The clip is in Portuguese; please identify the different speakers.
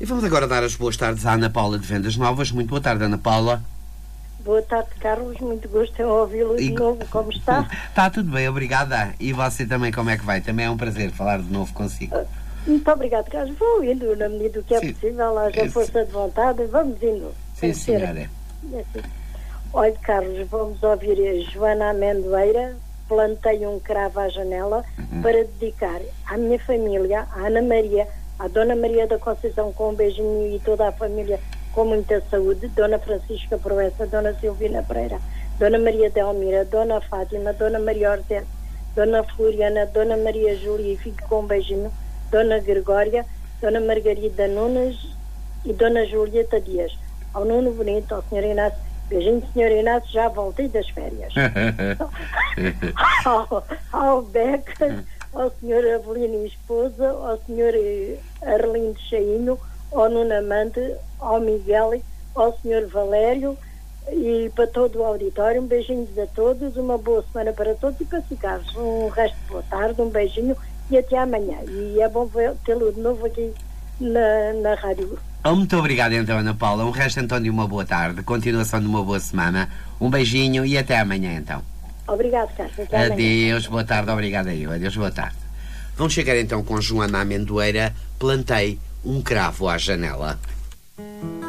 Speaker 1: E vamos agora dar as boas tardes à Ana Paula de Vendas Novas. Muito boa tarde, Ana Paula.
Speaker 2: Boa tarde, Carlos. Muito gosto em ouvi-lo de novo. Como está?
Speaker 1: Está tudo bem, obrigada. E você também, como é que vai? Também é um prazer falar de novo consigo.
Speaker 2: Muito obrigado, Carlos. Vou indo na medida do que é possível, haja força de vontade. Vamos indo.
Speaker 1: Sim, senhora.
Speaker 2: Olha, Carlos, vamos ouvir a Joana Amendoeira. Plantei um cravo à janela para dedicar à minha família, à Ana Maria, à Dona Maria da Conceição, com um beijinho, e toda a família com muita saúde, Dona Francisca Proença, Dona Silvina Pereira, Dona Maria Delmira, Dona Fátima, Dona Maria Hortência, Dona Floriana, Dona Maria Júlia, e fico com um beijinho, Dona Gregória, Dona Margarida Nunes e Dona Julieta Dias. Ao Nuno Bonito, ao Sr. Inácio, beijinho, Sr. Inácio, já voltei das férias. ao Becker, ao Sr. Avelino e esposa, ao Sr. Arlindo Cheinho, ao Nuno Amante, ao Miguel, ao Sr. Valério, e para todo o auditório, um beijinho a todos, uma boa semana para todos, e para ficares um resto de boa tarde, um beijinho e até amanhã. E é bom tê-lo de novo aqui na rádio.
Speaker 1: Muito obrigado então, Ana Paula. Um resto então de uma boa tarde, continuação de uma boa semana, um beijinho e até amanhã então.
Speaker 2: Obrigado, Carlos. Até
Speaker 1: adeus,
Speaker 2: amanhã.
Speaker 1: boa tarde, obrigado aí, adeus, boa tarde. Vamos chegar então com Joana Amendoeira. Plantei um cravo à janela.